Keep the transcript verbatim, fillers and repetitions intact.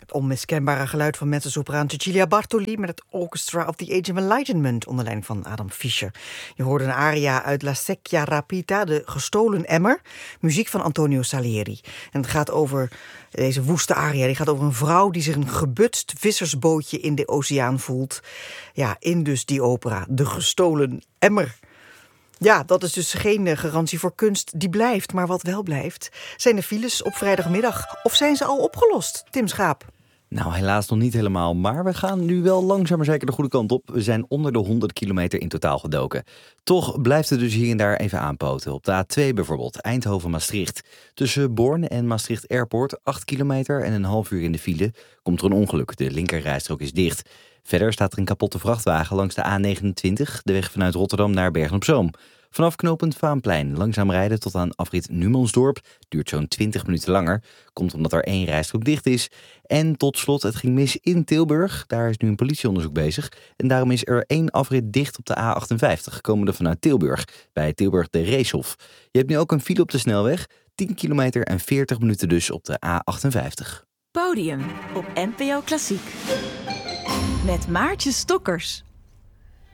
Het onmiskenbare geluid van mezzosopraan Cecilia Bartoli met het Orchestra of the Age of Enlightenment onder leiding van Adam Fischer. Je hoorde een aria uit La Secchia Rapita, de gestolen emmer, muziek van Antonio Salieri. En het gaat over deze woeste aria, die gaat over een vrouw die zich een gebutst vissersbootje in de oceaan voelt. Ja, in dus die opera, de gestolen emmer. Ja, dat is dus geen garantie voor kunst die blijft. Maar wat wel blijft, zijn de files op vrijdagmiddag. Of zijn ze al opgelost, Tim Schaap? Nou, helaas nog niet helemaal, maar we gaan nu wel langzaam maar zeker de goede kant op. We zijn onder de honderd kilometer in totaal gedoken. Toch blijft het dus hier en daar even aanpoten. Op de A twee bijvoorbeeld, Eindhoven-Maastricht. Tussen Born en Maastricht Airport, acht kilometer en een half uur in de file, komt er een ongeluk. De linkerrijstrook is dicht. Verder staat er een kapotte vrachtwagen langs de A negenentwintig, de weg vanuit Rotterdam naar Bergen-op-Zoom. Vanaf knooppunt Vaanplein langzaam rijden tot aan afrit Numansdorp. Duurt zo'n twintig minuten langer. Komt omdat er één rijstrook dicht is. En tot slot, het ging mis in Tilburg. Daar is nu een politieonderzoek bezig. En daarom is er één afrit dicht op de A achtenvijftig. Komende vanuit Tilburg. Bij Tilburg de Reeshof. Je hebt nu ook een file op de snelweg. tien kilometer en veertig minuten dus op de A achtenvijftig. Podium op N P O Klassiek. Met Maartje Stokkers.